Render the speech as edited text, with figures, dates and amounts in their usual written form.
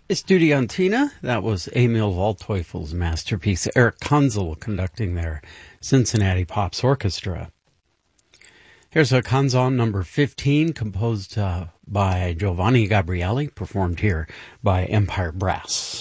Estudiantina, that was Emil Waldteufel's masterpiece. Eric Konzel conducting their Cincinnati Pops Orchestra. Here's a canzone number 15, composed by Giovanni Gabrieli, performed here by Empire Brass.